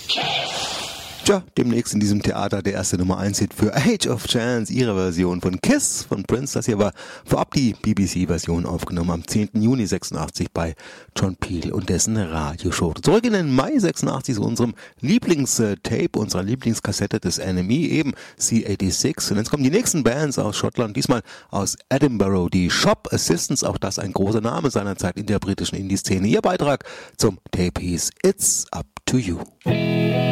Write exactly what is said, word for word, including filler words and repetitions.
Tja, demnächst in diesem Theater der erste Nummer eins Hit für Age of Chance, ihre Version von Kiss von Prince. Das hier war vorab die B B C-Version aufgenommen am zehnten Juni sechsundachtzig bei John Peel und dessen Radioshow. Zurück in den Mai sechsundachtzig zu unserem Lieblingstape, unserer Lieblingskassette des N M E, eben C sechsundachtzig. Und jetzt kommen die nächsten Bands aus Schottland, diesmal aus Edinburgh, die Shop Assistants, auch das ein großer Name seinerzeit in der britischen Indie-Szene. Ihr Beitrag zum Tape hieß It's Up to You.